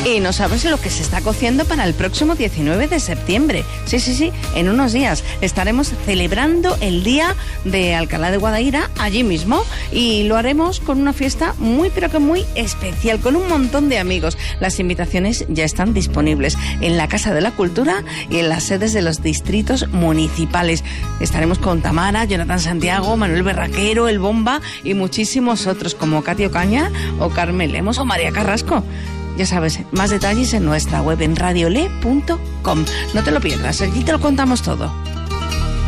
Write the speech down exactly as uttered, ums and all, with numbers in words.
Y no sabes lo que se está cociendo para el próximo diecinueve de septiembre. Sí, sí, sí, en unos días estaremos celebrando el Día de Alcalá de Guadaira allí mismo y lo haremos con una fiesta muy pero que muy especial, con un montón de amigos. Las invitaciones ya están disponibles en la Casa de la Cultura y en las sedes de los distritos municipales. Estaremos con Tamara, Jonathan Santiago, Manuel Berraquero, El Bomba y muchísimos otros como Katy Ocaña o Carmen Lemos o María Carrasco. Ya sabes, más detalles en nuestra web en radiole punto com. No te lo pierdas, allí te lo contamos todo.